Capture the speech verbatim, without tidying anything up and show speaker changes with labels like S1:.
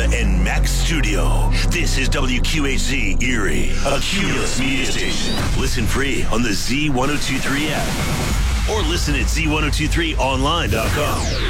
S1: and Max Studio. This is W Q H Z Erie, a Cumulus media station. Listen free on the Z ten twenty-three app or listen at Z ten twenty-three online dot com.